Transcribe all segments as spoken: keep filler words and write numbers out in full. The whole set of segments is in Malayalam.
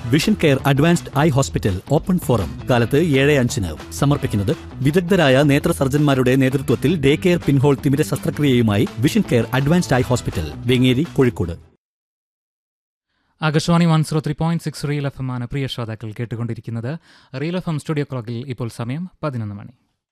Vision care advanced eye hospital open forum കാലത്ത് ഏഴ് അഞ്ചിന് സമർപ്പിക്കുന്നത് വിദഗ്ധരായ നേത്ര സർജന്മാരുടെ നേതൃത്വത്തിൽ ഡേ കെയർ പിൻഹോൾ തിമിര ശസ്ത്രക്രിയയുമായി vision care advanced eye hospital Vengeri Kozhikode. Akashvani one zero three point six real F M ആണ് പ്രിയ ശ്രോതാക്കൾ കേട്ടുകൊണ്ടിരിക്കുന്നത്. റിയൽ എഫ് എം സ്റ്റുഡിയോ ക്ലോക്കിൽ ഇപ്പോൾ സമയം പതിനൊന്ന് മണി.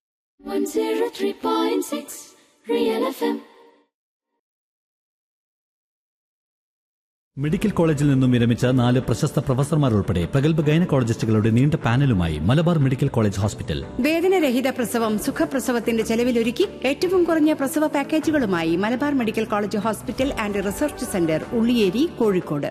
മെഡിക്കൽ കോളേജിൽ നിന്നും വിരമിച്ച നാല് പ്രശസ്ത പ്രൊഫസർമാർ ഉൾപ്പെടെ പ്രഗത്ഭ ഗൈനക്കോളജിസ്റ്റുകളുടെ നീണ്ട പാനലുമായി മലബാർ മെഡിക്കൽ കോളേജ് ഹോസ്പിറ്റൽ. വേദനരഹിത പ്രസവം സുഖപ്രസവത്തിന്റെ ചെലവിലൊരുക്കി ഏറ്റവും കുറഞ്ഞ പ്രസവ പാക്കേജുകളുമായി Malabar medical college hospital and research centre Ulliyeri Kozhikode.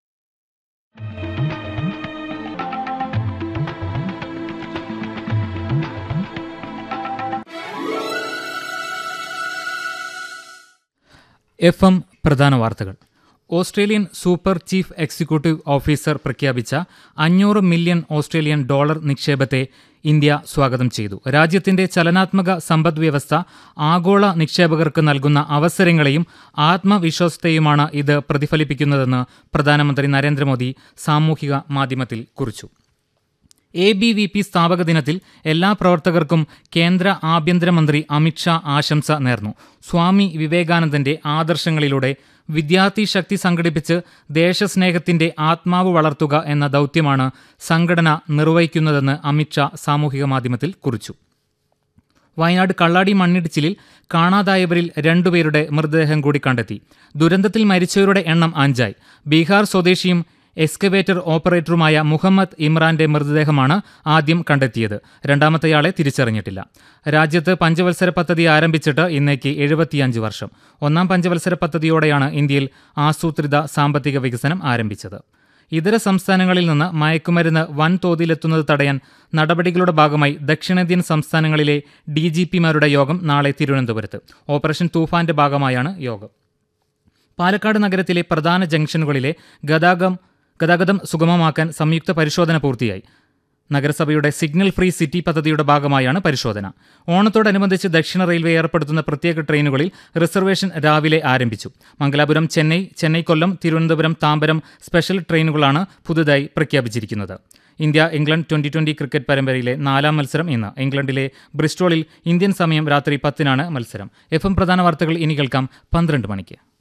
F M പ്രധാന വാർത്തകൾ. Australian super chief executive officer പ്രഖ്യാപിച്ച അഞ്ഞൂറ് മില്യൺ ഓസ്ട്രേലിയൻ ഡോളർ നിക്ഷേപത്തെ ഇന്ത്യ സ്വാഗതം ചെയ്തു. രാജ്യത്തിന്റെ ചലനാത്മക സമ്പദ്വ്യവസ്ഥ ആഗോള നിക്ഷേപകർക്ക് നൽകുന്ന അവസരങ്ങളെയും ആത്മവിശ്വാസത്തെയുമാണ് ഇത് പ്രതിഫലിപ്പിക്കുന്നതെന്ന് പ്രധാനമന്ത്രി നരേന്ദ്രമോദി സാമൂഹിക മാധ്യമത്തിൽ കുറിച്ചു. എ ബി വി പി സ്ഥാപക ദിനത്തിൽ എല്ലാ പ്രവർത്തകർക്കും കേന്ദ്ര ആഭ്യന്തരമന്ത്രി അമിത്ഷാ ആശംസ നേർന്നു. സ്വാമി വിവേകാനന്ദന്റെ ആദർശങ്ങളിലൂടെ വിദ്യാർത്ഥി ശക്തി സംഘടിപ്പിച്ച് ദേശസ്നേഹത്തിന്റെ ആത്മാവ് വളർത്തുക എന്ന ദൗത്യമാണ് സംഘടന നിർവഹിക്കുന്നതെന്ന് അമിത്ഷാ സാമൂഹിക മാധ്യമത്തിൽ കുറിച്ചു. വയനാട് കള്ളാടി മണ്ണിടിച്ചിലിൽ കാണാതായവരിൽ രണ്ടുപേരുടെ മൃതദേഹം കൂടി കണ്ടെത്തി. ദുരന്തത്തിൽ മരിച്ചവരുടെ എണ്ണം അഞ്ചായി. ബീഹാർ സ്വദേശിയും എക്സ്കവേറ്റർ ഓപ്പറേറ്ററുമായ മുഹമ്മദ് ഇമ്രാന്റെ മൃതദേഹമാണ് ആദ്യം കണ്ടെത്തിയത്. രണ്ടാമത്തെയാളെ തിരിച്ചറിഞ്ഞിട്ടില്ല. രാജ്യത്ത് പഞ്ചവത്സര പദ്ധതി ആരംഭിച്ചിട്ട് ഇന്നേക്ക് എഴുപത്തിയഞ്ച് വർഷം. ഒന്നാം പഞ്ചവത്സര പദ്ധതിയോടെയാണ് ഇന്ത്യയിൽ ആസൂത്രിത സാമ്പത്തിക വികസനം ആരംഭിച്ചത്. ഇതര സംസ്ഥാനങ്ങളിൽ നിന്ന് മയക്കുമരുന്ന് വൻതോതിലെത്തുന്നത് തടയാൻ നടപടികളുടെ ഭാഗമായി ദക്ഷിണേന്ത്യൻ സംസ്ഥാനങ്ങളിലെ ഡി ജി പിമാരുടെ യോഗം നാളെ തിരുവനന്തപുരത്ത്. ഓപ്പറേഷൻ തൂഫാന്റെ ഭാഗമായാണ് യോഗം. പാലക്കാട് നഗരത്തിലെ പ്രധാന ജംഗ്ഷനുകളിലെ ഗതാഗതം ഗതാഗതം സുഗമമാക്കാൻ സംയുക്ത പരിശോധന പൂർത്തിയായി. നഗരസഭയുടെ സിഗ്നൽ ഫ്രീ സിറ്റി പദ്ധതിയുടെ ഭാഗമായാണ് പരിശോധന. ഓണത്തോടനുബന്ധിച്ച് ദക്ഷിണ റെയിൽവേ ഏർപ്പെടുത്തുന്ന പ്രത്യേക ട്രെയിനുകളിൽ റിസർവേഷൻ രാവിലെ ആരംഭിച്ചു. മംഗലാപുരം ചെന്നൈ, ചെന്നൈ കൊല്ലം, തിരുവനന്തപുരം താമ്പരം സ്പെഷ്യൽ ട്രെയിനുകളാണ് പുതുതായി പ്രഖ്യാപിച്ചിരിക്കുന്നത്. India England twenty twenty cricket പരമ്പരയിലെ നാലാം മത്സരം ഇന്ന്. ഇംഗ്ലണ്ടിലെ ബ്രിസ്റ്റോളിൽ ഇന്ത്യൻ സമയം രാത്രി പത്തിനാണ് മത്സരം. എഫ് എം പ്രധാന വാർത്തകൾ ഇനി കേൾക്കാം പന്ത്രണ്ട് മണിക്ക്.